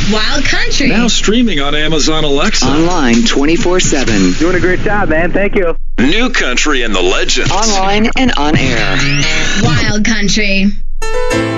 Wild Country. Now streaming on Amazon Alexa. Online 24/7. Doing a great job, man. Thank you. New Country and the Legends. Online and on air. Wild Country.